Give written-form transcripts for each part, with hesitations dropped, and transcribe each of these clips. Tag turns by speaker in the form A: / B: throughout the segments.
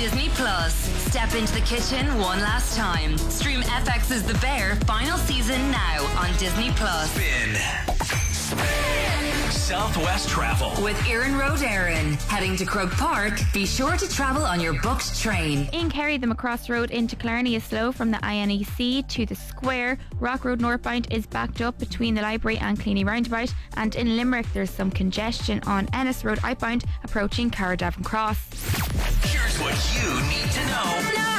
A: Disney Plus. Step into the kitchen one last time. Stream FX's The Bear final season now on Disney Plus.
B: Spin. Southwest Travel
A: with Erin Road Erin. Heading to Croke Park, be sure to travel on your booked train.
C: In Kerry, the Macross Road into Killarney is slow from the INEC to the Square. Rock Road northbound is backed up between the Library and Cleany Roundabout, and in Limerick there's some congestion on Ennis Road outbound approaching Carradavon Cross.
B: Here's what you need to know now.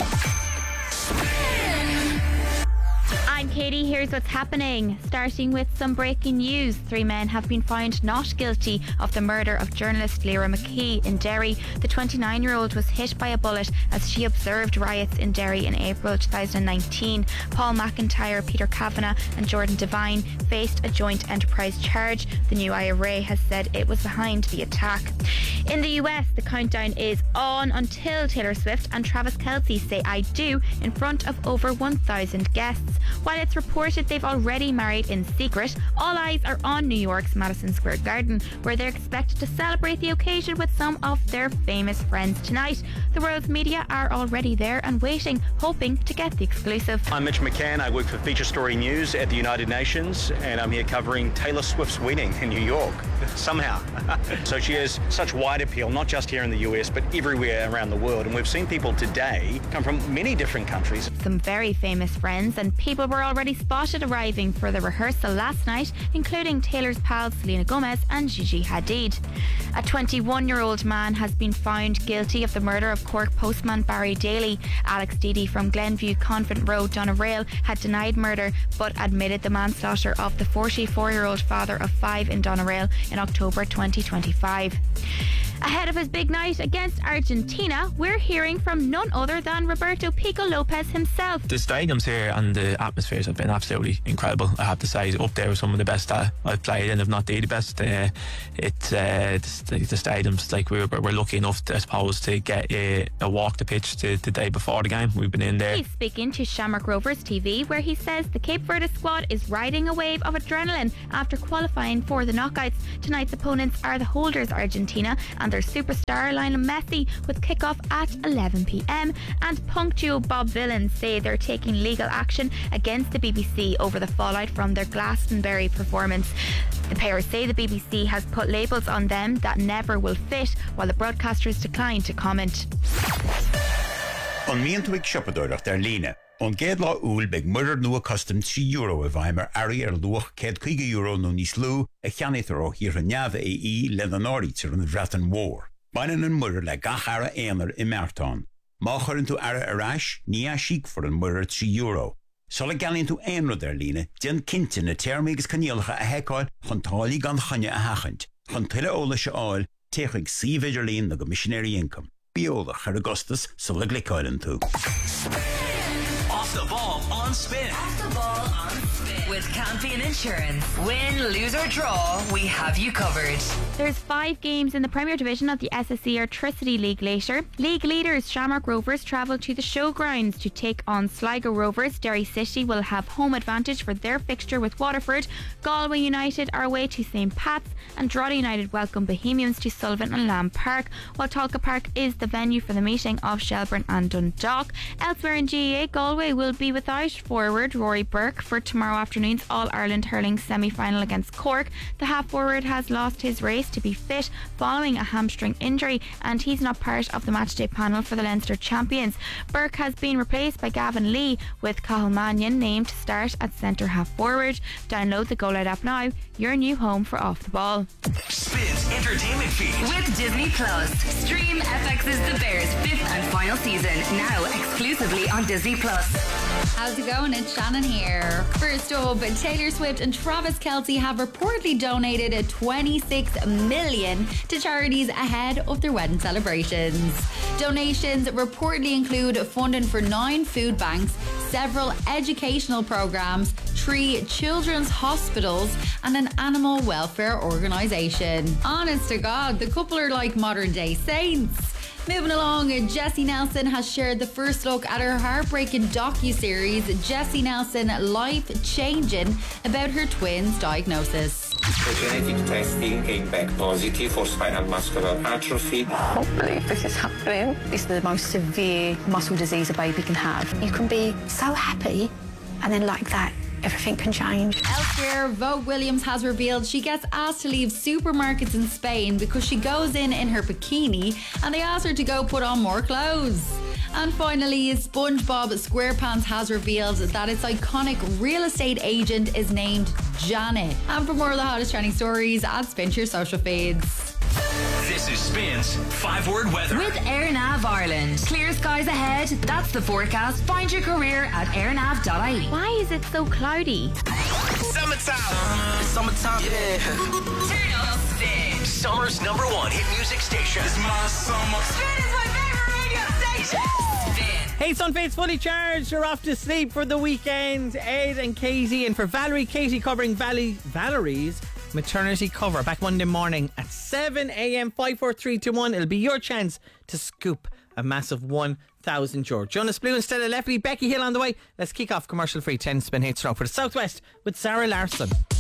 C: I'm Katie, here's what's happening. Starting with some breaking news. 3 men have been found not guilty of the murder of journalist Lyra McKee in Derry. The 29-year-old was hit by a bullet as she observed riots in Derry in April 2019. Paul McIntyre, Peter Kavanagh and Jordan Devine faced a joint enterprise charge. The new IRA has said it was behind the attack. In the US, the countdown is on until Taylor Swift and Travis Kelce say "I do" in front of over 1,000 guests. While it's reported they've already married in secret, all eyes are on New York's Madison Square Garden, where they're expected to celebrate the occasion with some of their famous friends tonight. The world's media are already there and waiting, hoping to get the exclusive.
D: I'm Mitch McCann. I work for Feature Story News at the United Nations, and I'm here covering Taylor Swift's wedding in New York, somehow. So she has such wide appeal, not just here in the US, but everywhere around the world. And we've seen people today come from many different countries.
C: Some very famous friends and people were already spotted arriving for the rehearsal last night, including Taylor's pals Selena Gomez and Gigi Hadid. A 21-year-old man has been found guilty of the murder of Cork postman Barry Daly. Alex Deedy from Glenview Convent Road, Doneraile, had denied murder but admitted the manslaughter of the 44-year-old father of 5 in Doneraile in October 2025. Ahead of his big night against Argentina, we're hearing from none other than Roberto Pico Lopez himself.
E: The stadiums here and the atmospheres have been absolutely incredible. I have to say, up there with some of the best that I've played in, if not the best. The stadiums, like we're lucky enough, I suppose, to get a walk the pitch the day before the game. We've been in there.
C: He's speaking to Shamrock Rovers TV, where he says the Cape Verde squad is riding a wave of adrenaline after qualifying for the knockouts. Tonight's opponents are the holders Argentina and their superstar Lionel Messi, with kick-off at 11 p.m. And punk duo Bob Vylan say they're taking legal action against the BBC over the fallout from their Glastonbury performance. The pair say the BBC has put labels on them that never will fit, while the broadcasters decline to comment.
F: On mientwig shoppadorach der Line. On ged lá úl beg murder nua custom €3 a bhaimer ari luach ced €50 no níos lú a cheannaithar ó hir a neamh len an árítir an bhreatan mhór. Bainan an murder le gachara éanar I Mertán. Má churann tú ara arás, ní a síc for an murder €3. Sola galinn tú éanrad ar líne, den cintin na termígus caníalacha a heicáil chun tálaí gan chunne a hachant. Chun tuile óla se áil, techuig síomh lín na go missionary income. Bíolach ar Augustus sola glicáilann tú.
B: Off the ball on Spin.
A: Off the ball on Spin with Campion Insurance. Win, lose or draw, we have you covered.
C: There's 5 games in the Premier Division of the SSE Airtricity League later. League leaders Shamrock Rovers travel to the showgrounds to take on Sligo Rovers. Derry City will have home advantage for their fixture with Waterford. Galway United are away to St Pat's, and Drogheda United welcome Bohemians to Sullivan and Lamb Park, while Tolka Park is the venue for the meeting of Shelbourne and Dundalk. Elsewhere in GAA, Galway will be without forward Rory Burke for tomorrow afternoon's All-Ireland hurling semi-final against Cork. The half-forward has lost his race to be fit following a hamstring injury, and he's not part of the matchday panel for the Leinster champions. Burke has been replaced by Gavin Lee, with Cathal Mannion named to start at centre half-forward. Download the Go Loud app now, your new home for Off the Ball.
B: Spin's entertainment feed
A: with Disney Plus. Stream FX's The Bears 5th and final season now exclusively on Disney Plus.
G: How's it going? It's Shannon here. First up, Taylor Swift and Travis Kelce have reportedly donated $26 million to charities ahead of their wedding celebrations. Donations reportedly include funding for 9 food banks, several educational programs, 3 children's hospitals, and an animal welfare organisation. Honest to God, the couple are like modern day saints. Moving along, Jessie Nelson has shared the first look at her heartbreaking docu-series, Jessie Nelson Life Changing, about her twins' diagnosis.
H: The genetic testing came back positive for spinal muscular atrophy.
I: I can't believe this is happening. It's the most severe muscle disease a baby can have. You can be so happy, and then like that, everything can change.
G: Elsewhere, Vogue Williams has revealed she gets asked to leave supermarkets in Spain because she goes in her bikini and they ask her to go put on more clothes. And finally, SpongeBob SquarePants has revealed that its iconic real estate agent is named Janet. And for more of the hottest trending stories, spin to your social feeds.
B: This is Spin's 5-word weather.
A: With AirNav Ireland. Clear skies ahead. That's the forecast. Find your career at airnav.ie.
C: Why is it so cloudy?
B: Summertime. Summertime. Yeah.
A: Turn up Spin.
B: Summer's #1 hit music station. It's my summer.
A: Spin is my favorite radio station. Spin.
J: Hey, Sunface fully charged. You're off to sleep for the weekend. Ed and Katie, and for Valerie, Katie covering Valerie's maternity cover. Back Monday morning at 7 a.m. 54321. It'll be your chance to scoop a massive €1,000. Jonas Blue and Stella Leffley, Becky Hill on the way. Let's kick off commercial free 10 spin hits now for the Southwest with Sarah Larson.